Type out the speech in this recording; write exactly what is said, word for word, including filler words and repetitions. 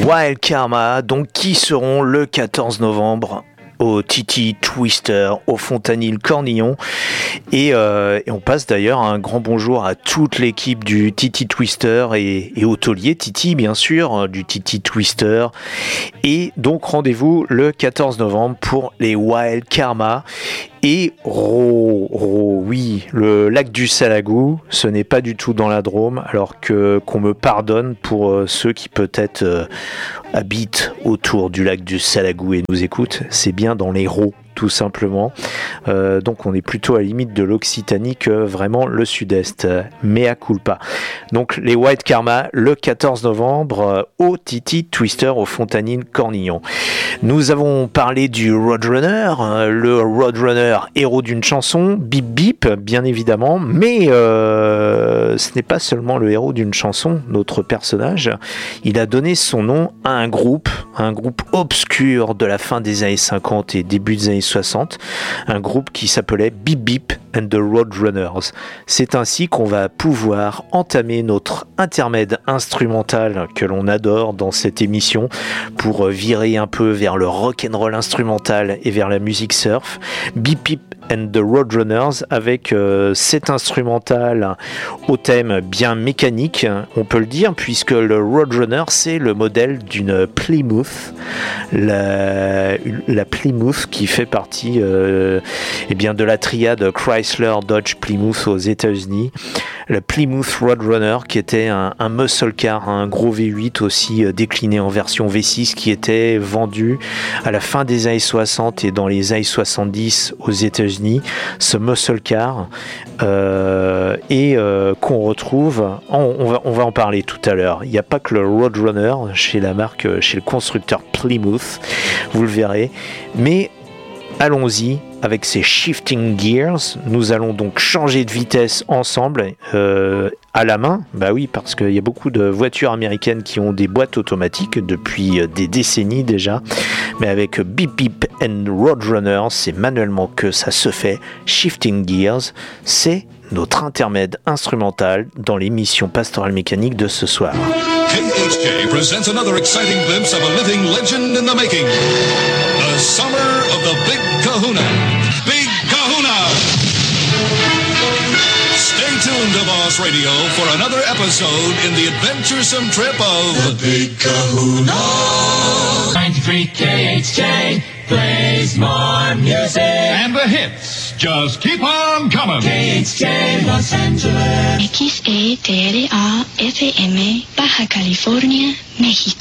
Wild Karma, donc qui seront le quatorze novembre au Titi Twister, au Fontanil Cornillon. Et, euh, et on passe d'ailleurs un grand bonjour à toute l'équipe du Titi Twister et, et au taulier Titi, bien sûr, du Titi Twister. Et donc rendez-vous le quatorze novembre pour les Wild Karma. Et Ro, Ro, oui, le lac du Salagou, ce n'est pas du tout dans la Drôme, alors que qu'on me pardonne pour euh, ceux qui peut-être euh, habitent autour du lac du Salagou et nous écoutent, c'est bien dans l'Hérault, tout simplement. Euh, donc on est plutôt à la limite de l'Occitanie que vraiment le sud-est, mea culpa. Donc les Wild Karma le quatorze novembre euh, au Titi Twister au Fontanil Cornillon. Nous avons parlé du Roadrunner, euh, le Roadrunner héros d'une chanson, Bip Bip bien évidemment, mais euh, ce n'est pas seulement le héros d'une chanson, notre personnage, il a donné son nom à un groupe, un groupe obscur de la fin des années cinquante et début des années soixante, un groupe qui s'appelait Bip Bip and the Roadrunners. C'est ainsi qu'on va pouvoir entamer notre intermède instrumental que l'on adore dans cette émission pour virer un peu vers le rock'n'roll instrumental et vers la musique surf. Bip Bip and the Roadrunners avec euh, cet instrumental au thème bien mécanique, on peut le dire, puisque le Roadrunner c'est le modèle d'une Plymouth, la, la Plymouth qui fait partie euh, eh bien de la triade Chrysler Dodge Plymouth aux États-Unis. Le Plymouth Roadrunner qui était un, un muscle car, un gros V huit aussi euh, décliné en version V six qui était vendu à la fin des années soixante et dans les années soixante-dix aux États-Unis. Ce muscle car euh, et euh, qu'on retrouve, on, on, va, on va en parler tout à l'heure. Il n'y a pas que le Roadrunner chez la marque, chez le constructeur Plymouth, vous le verrez, mais allons-y avec ces shifting gears. Nous allons donc changer de vitesse ensemble euh, à la main. Bah oui, parce qu'il y a beaucoup de voitures américaines qui ont des boîtes automatiques depuis des décennies déjà. Mais avec Bip Bip and Roadrunner, c'est manuellement que ça se fait. Shifting gears, c'est notre intermède instrumental dans l'émission Pastorale Mécanique de ce soir. K H J presents another exciting glimpse of a living legend in the making. The summer of the Big Kahuna. Big Kahuna! Stay tuned to Boss Radio for another episode in the adventuresome trip of the Big Kahuna. ninety-three K H J plays more music. And the hits just keep on coming. K H J Los Angeles. X E T R A F M, Baja California, México.